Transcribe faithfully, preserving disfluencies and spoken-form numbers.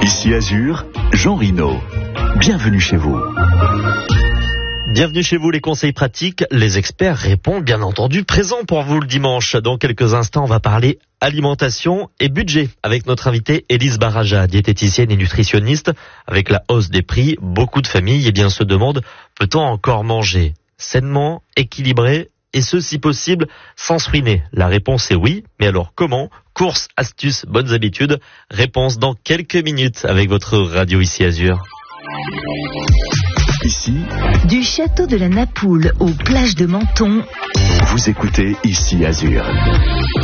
Ici Azur, Jean Rino. Bienvenue chez vous. Bienvenue chez vous, les conseils pratiques. Les experts répondent bien entendu présents pour vous le dimanche. Dans quelques instants, on va parler alimentation et budget avec notre invitée Élise Baraja, diététicienne et nutritionniste. Avec la hausse des prix, beaucoup de familles eh bien, se demandent, peut-on encore manger sainement, équilibré et ce, si possible, sans se ruiner? La réponse est oui, mais alors comment? Courses, astuces, bonnes habitudes. Réponse dans quelques minutes avec votre radio Ici Azur. Ici, du château de la Napoule aux plages de Menton, vous écoutez Ici Azur.